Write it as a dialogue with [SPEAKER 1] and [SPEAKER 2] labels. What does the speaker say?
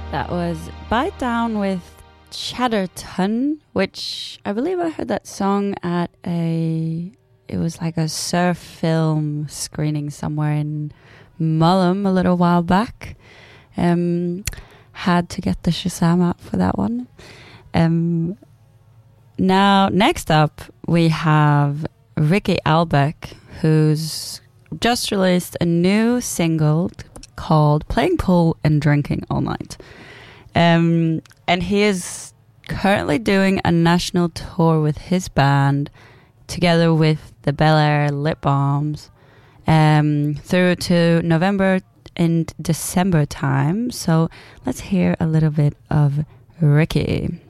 [SPEAKER 1] That was Bite Down with Chatterton, which I believe I heard that song at it was like a surf film screening somewhere in Mullum a little while back. Had to get the Shazam out for that one. Now, next up, we have Ricky Albeck, who's just released a new single called Playing Pool and Drinking All Night. And he is currently doing a national tour with his band together with the Bel Air Lip Balms through to November and December time. So let's hear a little bit of Ricky.